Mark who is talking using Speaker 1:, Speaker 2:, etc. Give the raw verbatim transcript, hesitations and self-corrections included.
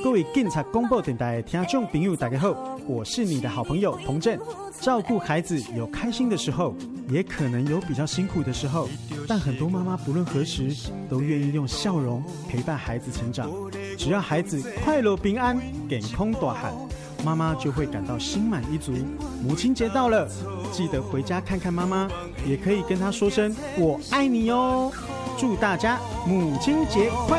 Speaker 1: 各位警察广播电台的听众朋友大家好，我是你的好朋友童正。照顾孩子有开心的时候，也可能有比较辛苦的时候，但很多妈妈不论何时都愿意用笑容陪伴孩子成长。只要孩子快乐平安健康大汉，妈妈就会感到心满意足。母亲节到了，记得回家看看妈妈，也可以跟她说声我爱你哦。祝大家母亲节快乐！